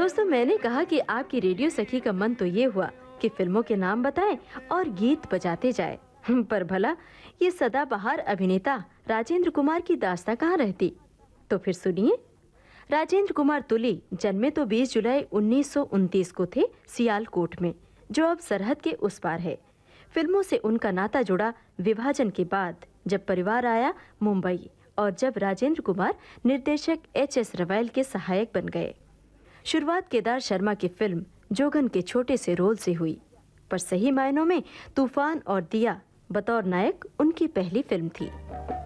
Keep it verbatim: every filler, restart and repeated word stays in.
दोस्तों, मैंने कहा कि आपकी रेडियो सखी का मन तो ये हुआ कि फिल्मों के नाम बताएं और गीत बजाते जाए। पर भला ये सदाबहार अभिनेता राजेंद्र कुमार की दास्तां कहाँ रहती? तो फिर सुनिए। राजेंद्र कुमार तुली जन्मे तो बीस जुलाई उन्नीस सौ उनतीस को थे सियालकोट में, जो अब सरहद के उस पार है। फिल्मों से उनका नाता जुड़ा विभाजन के बाद, जब परिवार आया मुंबई और जब राजेंद्र कुमार निर्देशक एच एस रवैल के सहायक बन गए। शुरुआत केदार शर्मा की फिल्म जोगन के छोटे से रोल से हुई, पर सही मायनों में तूफान और दिया बतौर नायक उनकी पहली फिल्म थी।